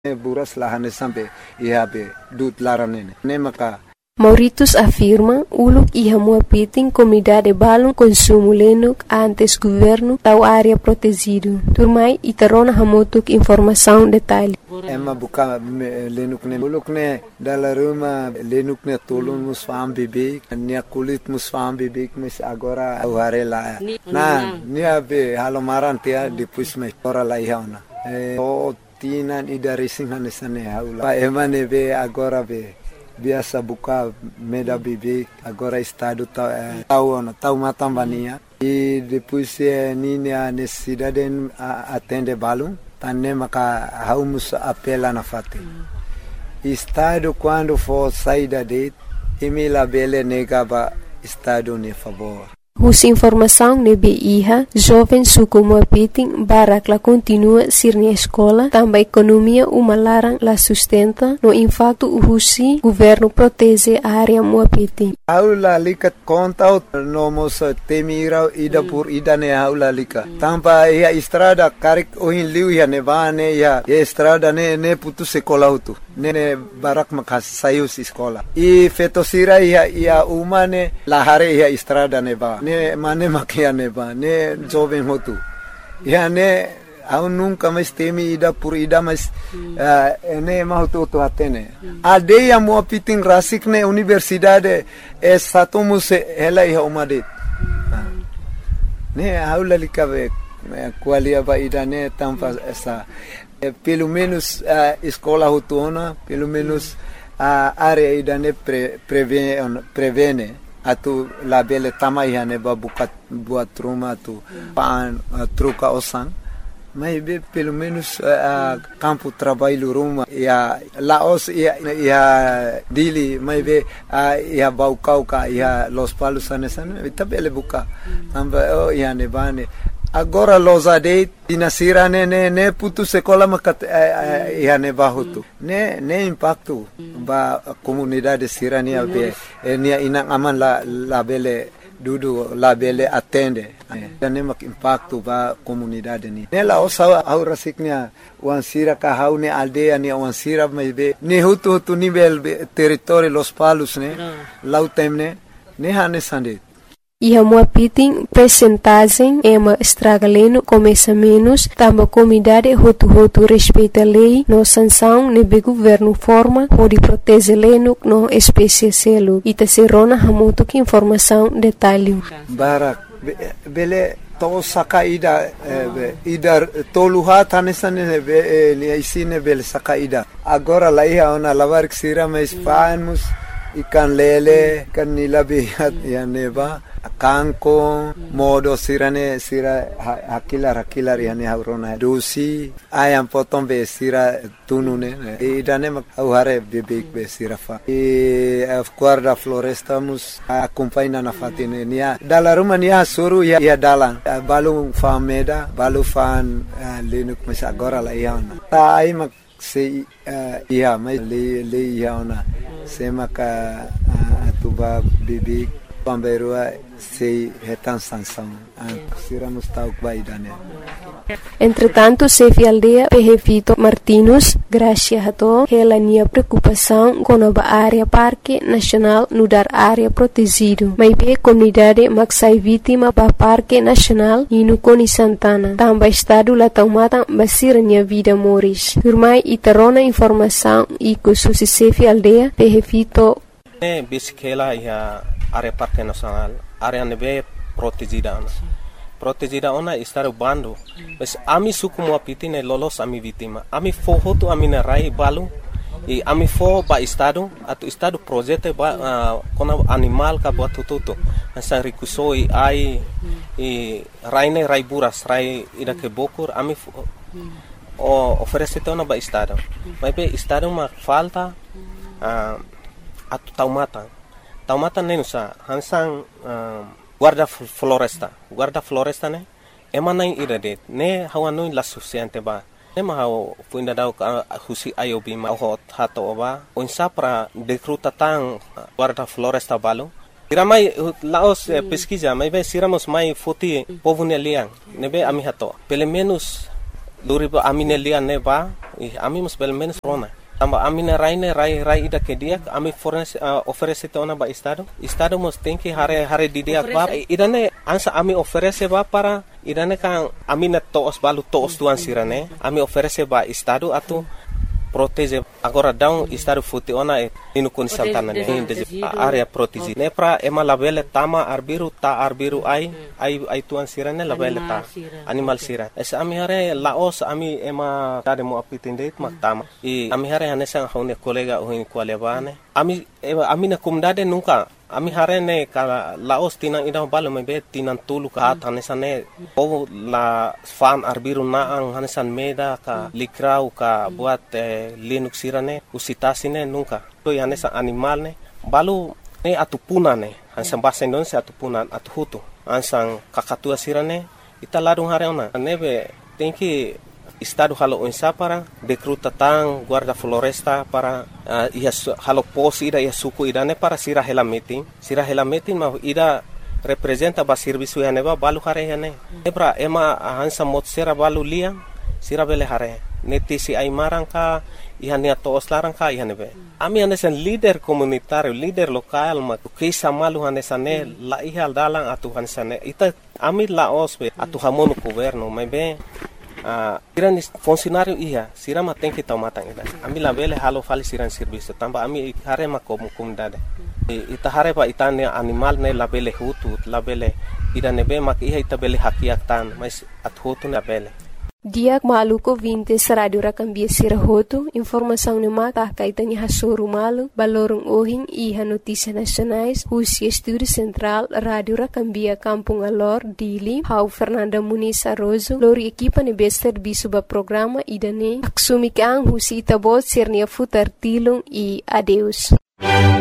buras lahane sampai ihabe dut laranene. Ne maka Mauritius afirma uluk iha muapiting comunidade balon consumo lenuk antes governo tau área protegido. Turmai itarona hamotuk informação detalhe. Emma buka lenuk ne uluk ne dalam rumah lenuk ne tolong musfam bebek nia kulit musfam bebek mes agora uhare la. Nah nia be halomaran tia depois me ora la ihauna. Tinan ida racing hanesane haula. Pa emane be agora be biasa buka meda bebê, agora estado tau matambania e depois nini a necessidade atende balão tane maka haumus apela na fate estado quando for saída de emila bele negaba estado ne favor. Us informação nebe iha, jovem suku muapiting barak la continua sirni escola, também economia uma larang la sustenta, no impacto uhusi, governo protege a área muapiting. Aula likat kontaut nomos temira ida por ida ne aula lika. Tampa ia estrada karik ohin liu ia nevane ia estrada ne putu sekolah utu. Ne barak makas sayus sekolah. I fetosira ia umane lahare ia estrada neva. Ne mane makia neva. Ne jovem hotu. Ia ne au nunca mais temi ida por ida mas ne mahutu tu atene. Adeia muapiting rasik ne universidade satumus ela ia umadet. Ne aula likabe qualia ba ida ne tampa essa pelo menos escola hutuna, pelo menos a área ida ne prevene atu labele tamai ne babukat buat rumah tu pan truca osan. Mas pelo menos campo trabalho rumah ya laos ya dili mas ya baukau ka ya los palos sanesan tabele buka amba ya ne bane. Agora losade dinasira ne putu sekolah makat ya ne bahutu ne impacto ba comunidade sirania be nia inang aman la bele dudu la bele atende ne mak impacto ba comunidade ni ne la osa au rasiknya wansira ka haune aldea ni wansira be ne hutu nível território los palos ne lautemne ne hane sande. Iha muapiting percentagem ema estragaleno começa menos, tamba comunidade hotu respeita lei, no sanção nebe governo forma, pode proteger leno no espécie selo. Ita serona hamutu que informação detalhe. Barak, bele to saka ida toluha tanesane be isine bele saka ida. Agora lá iha ona lavar que sira mais fanos ikan lele kan nilabihat ya neba kanko modo sira hakilar yani haurona dusi ayam potong be sira tunune idane mak auhare bebek be sira fa guarda floresta mus acompanha na fatine nia dala rumah nia suru ya dalang balu fameda balu fan lenuk mas agora la iana ta ai mak se ia mai le iana se maka atuba bebek pamberua se retan sanção siramos tauk baidane. Entretanto, chefe aldeia Perrefito Martinus, graças a to, ela tinha preocupação com a área Parque Nacional no dar área protegido. Mas a comunidade maxai vítima para Parque Nacional e no Coni Santana. Também estado lá tomada basira minha vida moris. Turmai e tarona informação e com o chefe aldeia Perrefito. Bisikela e a área Parque Nacional, área neve protegida. Protegida ona estar bando. Mas ami suku muapiti ne lolos ami vítima. Ami foho tu ami narai balu. E ami foho ba estado atu estado projeto ba kona animal ka buat tututu. Nasa rikusoi ai e raine rai buras rai ida ke bokur ami oferece ona ba estado. Mas be estado ma falta atu taumata ne nusa hansang guarda floresta ne emana irade ne hawanu la suficiente ba ne ma haw fuinda daw husi ayobi ma hot hato ba onsa pra decruta tang guarda floresta balo iramai laos pesquisa mai be siramos mai foti povo ne liang ne be ami hato pelo menos luri ba amine lia ne ba ami mus bel menos rona tamba amine rai ida ke dia ami oferece ona ba estado mus tem que hare di dia ba idane ansa ami oferece ba para idane kan amine toos balu toos tuan sirane ami oferece ba estado atu protege agora down estado futi ona inu kun santana ne area protege ne pra ema labele tama arbiru ai tuan sirane labele ta animal sira es ami hare laos ami ema tade mo apitinde mak tama ami hare hanesa hone kolega ohin kwalebane ami na kumdade nunca ami hare ne kala laos tinang idang balu mebe tinang tulu ka hanesane o la fan arbiru naang hanesan meda ka likrau ka buat linux sirane usitasine nunca to yanesa animal ne balu ne atupuna ne hansan bahasa Indonesia atupuna atuhutu ansang kakatua sirane ita ladung hare ona nebe tenki estado halo onsa para dekruta tang guarda floresta para halo pos ida suku idane para sira hela meeting ma ida representa ba serviço ya neba balu hare hane ebra ema hansa mot sera balu lia sira bele hare neti si ai marangka ihania toos larangka ihanebe ami hanesan leader komunitario leader lokal ma kisa malu hanesane la ihal dalang atu hanesane ita ami laos be atu hamonu governo mebe Iran funcionário sira ma tem que tomar ida ami la bele halo fali siran serviço tamba ami hare ma comunidade ita hare pa itane animal ne la bele hutu la bele ida nebe ma ita bele hakiak tan mas at hutu na bele Diak maluko 20 sa Radio Rakambia Sirahoto, informação ni mata kaitan ni hasoro malu, balorong ohing iha notícia nacionais, Husi Estúdio Central, Radio Rakambia Kampung Alor, Dili, Hau Fernanda Muniz Arrozo, lori equipa ni bester bisuba programa idane, aksumikang Husi Itabot Sirnia Futar Tilong e adeus.